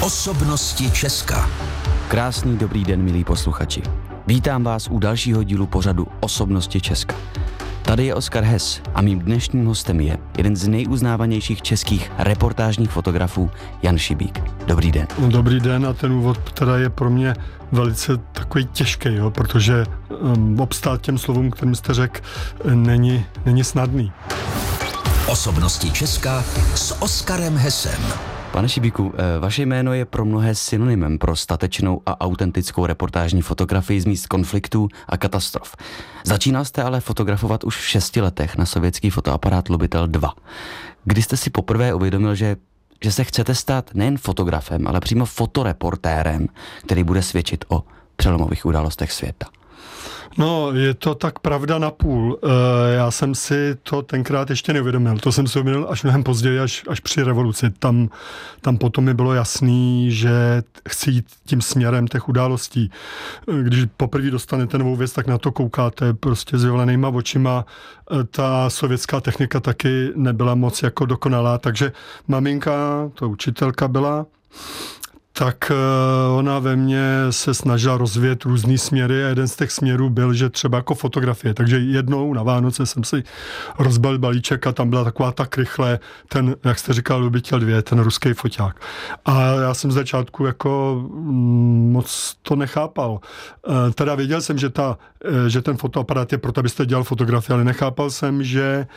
Osobnosti Česka. Krásný dobrý den, milí posluchači. Vítám vás u dalšího dílu pořadu Osobnosti Česka. Tady je Oskar Hess a mým dnešním hostem je jeden z nejuznávanějších českých reportážních fotografů Jan Šibík. Dobrý den. Dobrý den a ten úvod teda je pro mě velice takový těžký, protože obstát těm slovům, kterým jste řekl, není snadný. Osobnosti Česka s Oskarem Hessem. Pane Šibíku, vaše jméno je pro mnohé synonymem pro statečnou a autentickou reportážní fotografii z míst konfliktů a katastrof. Začínal jste ale fotografovat už v 6 letech na sovětský fotoaparát Lobitel 2. Kdy jste si poprvé uvědomil, že se chcete stát nejen fotografem, ale přímo fotoreportérem, který bude svědčit o přelomových událostech světa? No, je to tak pravda na půl. Já jsem si to tenkrát ještě neuvědomil. To jsem si uvědomil až mnohem později, až při revoluci. Tam potom mi bylo jasný, že chci jít tím směrem těch událostí. Když poprvé dostanete novou věc, tak na to koukáte prostě s vyvolenýma očima. Ta sovětská technika taky nebyla moc jako dokonalá, takže maminka, to učitelka byla, tak ona ve mně se snažila rozvíjet různý směry a jeden z těch směrů byl, že třeba jako fotografie. Takže jednou na Vánoce jsem si rozbalil balíček a tam byla taková tak rychle ten, jak jste říkal, Lobitel 2, ten ruský foťák. A já jsem z začátku jako moc to nechápal. Teda věděl jsem, že ten fotoaparát je proto, abyste dělal fotografii, ale nechápal jsem, že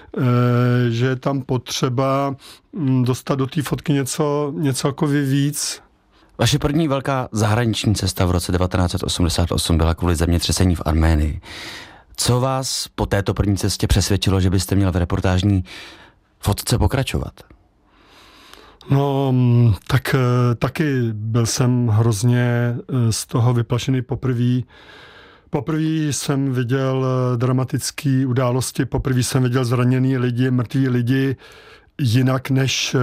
je tam potřeba dostat do té fotky něco jako víc. Vaše první velká zahraniční cesta v roce 1988 byla kvůli zemětřesení v Arménii. Co vás po této první cestě přesvědčilo, že byste měl v reportážní fotce pokračovat? No, tak taky byl jsem hrozně z toho vyplašený poprvé. Poprvé jsem viděl dramatické události, poprvé jsem viděl zraněný lidi, mrtví lidi, jinak než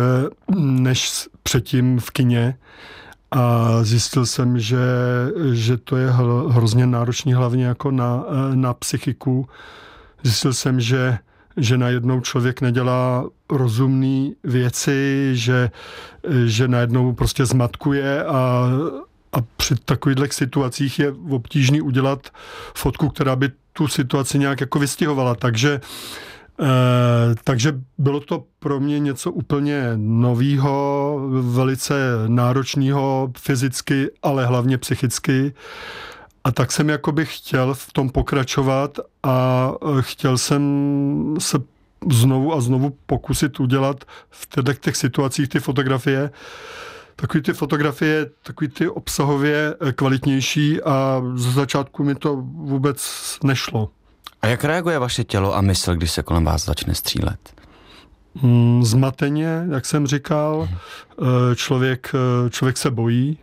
předtím v kině. A zjistil jsem, že to je hrozně náročný hlavně jako na psychiku. Zjistil jsem, že najednou člověk nedělá rozumné věci, že najednou prostě zmatkuje a při takových situacích je obtížný udělat fotku, která by tu situaci nějak jako vystihovala. Takže bylo to pro mě něco úplně novýho, velice náročného fyzicky, ale hlavně psychicky. A tak jsem jakoby chtěl v tom pokračovat a chtěl jsem se znovu a znovu pokusit udělat v těch situacích ty fotografie, takový ty obsahově kvalitnější a ze začátku mi to vůbec nešlo. A jak reaguje vaše tělo a mysl, když se kolem vás začne střílet? Zmateně, jak jsem říkal, člověk se bojí,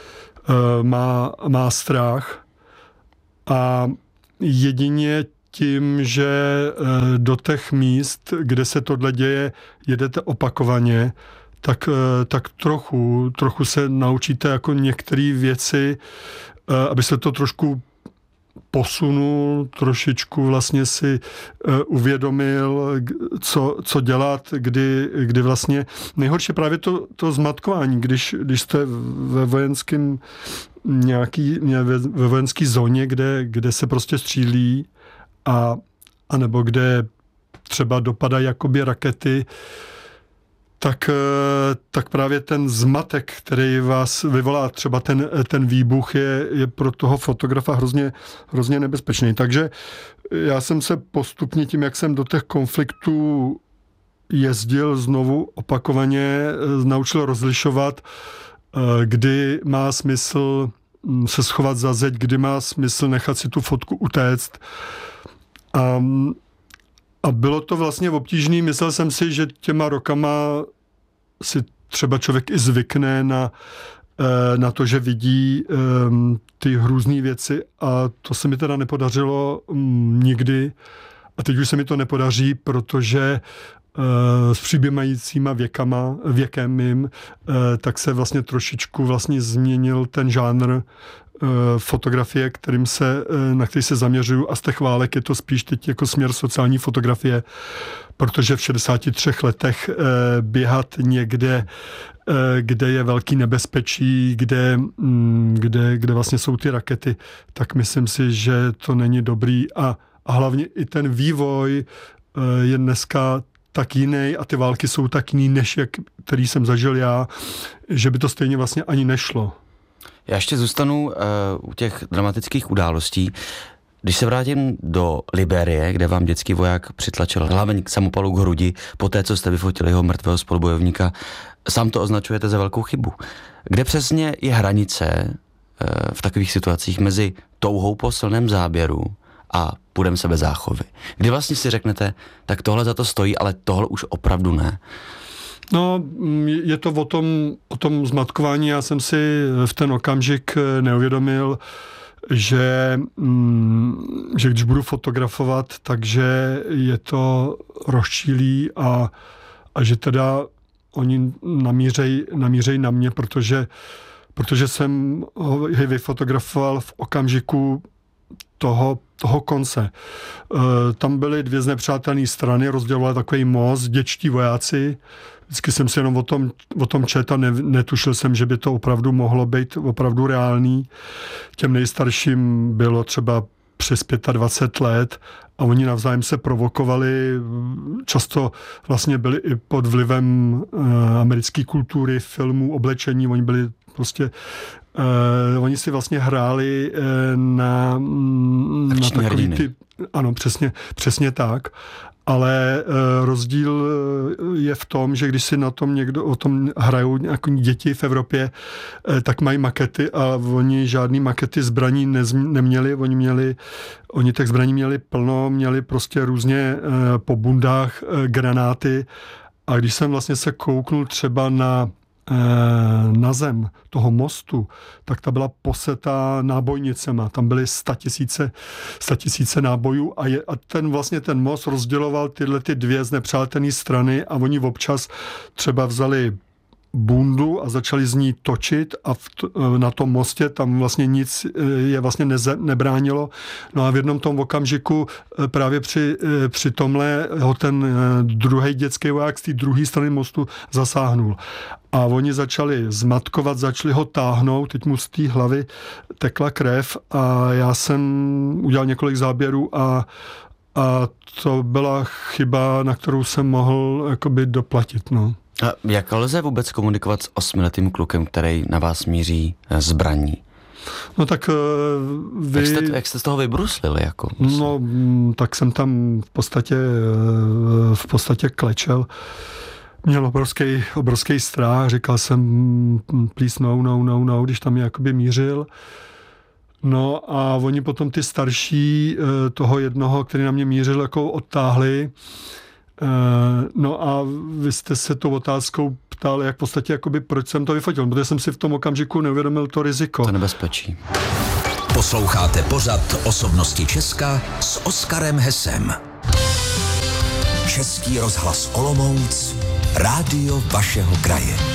má strach a jedině tím, že do těch míst, kde se tohle děje, jedete opakovaně, tak trochu se naučíte jako některé věci, aby se to trošku posunul, trošičku vlastně si uvědomil, co dělat, kdy vlastně nejhorší právě to zmatkování, když jste ve vojenský zóně, kde se prostě střílí a nebo kde třeba dopadají jakoby rakety, tak právě ten zmatek, který vás vyvolá, třeba ten výbuch, je pro toho fotografa hrozně nebezpečný. Takže já jsem se postupně tím, jak jsem do těch konfliktů jezdil znovu opakovaně, naučil rozlišovat, kdy má smysl se schovat za zeď, kdy má smysl nechat si tu fotku utéct. A bylo to vlastně obtížný. Myslel jsem si, že těma rokama si třeba člověk i zvykne na to, že vidí ty hrůzný věci a to se mi teda nepodařilo nikdy. A teď už se mi to nepodaří, protože s přibývajícíma věkem mým, tak se vlastně trošičku vlastně změnil ten žánr fotografie, na který se zaměřuju, a z těch válek je to spíš teď jako směr sociální fotografie, protože v 63 letech běhat někde, kde je velký nebezpečí, kde vlastně jsou ty rakety, tak myslím si, že to není dobrý a hlavně i ten vývoj je dneska tak jiný a ty války jsou tak jiný, než který jsem zažil já, že by to stejně vlastně ani nešlo. Já ještě zůstanu u těch dramatických událostí. Když se vrátím do Libérie, kde vám dětský voják přitlačil hlaveň k samopalu k hrudi, poté, co jste vyfotili jeho mrtvého spolubojovníka, sám to označujete za velkou chybu. Kde přesně je hranice v takových situacích mezi touhou po silném záběru a půdem sebezáchovy? Kdy vlastně si řeknete, tak tohle za to stojí, ale tohle už opravdu ne? No, je to o tom zmatkování. Já jsem si v ten okamžik neuvědomil, že když budu fotografovat, takže je to rozčílí a že teda oni namířej na mě, protože jsem ho vyfotografoval v okamžiku toho konce. Tam byly dvě znepřátelné strany, rozděloval takový most, dětští vojáci. Vždycky jsem si jenom o tom četl a netušil jsem, že by to opravdu mohlo být opravdu reálný. Těm nejstarším bylo třeba přes 25 let a oni navzájem se provokovali, často vlastně byli i pod vlivem americké kultury, filmů, oblečení, oni byli prostě oni si vlastně hráli na takový ty... Ano, přesně tak. Ale rozdíl je v tom, že když si na tom o tom hrajou jako děti v Evropě, tak mají makety a oni žádný makety zbraní neměli. Oni těch zbraní měli plno, měli prostě různě po bundách granáty. A když jsem vlastně se kouknul třeba na zem toho mostu, tak ta byla posetá nábojnicema. Tam byly 100 000 nábojů a ten most rozděloval tyhle ty dvě znepřátelné strany a oni občas třeba vzali bundu a začali z ní točit a na tom mostě tam vlastně nic je vlastně nebránilo. No a v jednom tom okamžiku právě při tomhle ho ten druhý dětský voják z té druhé strany mostu zasáhnul. A oni začali zmatkovat, začali ho táhnout, teď mu z té hlavy tekla krev a já jsem udělal několik záběrů a to byla chyba, na kterou jsem mohl jakoby doplatit, no. A jak lze vůbec komunikovat s 8letým klukem, který na vás míří zbraní? No tak Jak jste z toho vybruslili? Jako? No, tak jsem tam v podstatě klečel. Měl obrovský strach, říkal jsem please no, když tam je jakoby mířil. No a oni potom ty starší toho jednoho, který na mě mířil, jako odtáhli. No a vy jste se tou otázkou ptal, jak v podstatě, jakoby, proč jsem to vyfotil, protože jsem si v tom okamžiku neuvědomil to riziko. To nebezpečí. Posloucháte pořad Osobnosti Česka s Oskarem Hesem. Český rozhlas Olomouc, rádio vašeho kraje.